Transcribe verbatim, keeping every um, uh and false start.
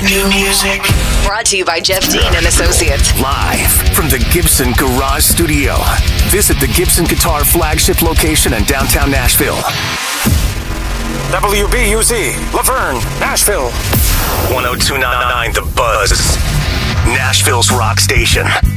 New music. Brought to you by Jeff Dean and Associates. Live from the Gibson Garage Studio. Visit the Gibson Guitar flagship location in downtown Nashville. W B U Z, Laverne, Nashville. one oh two point nine The Buzz. Nashville's rock station.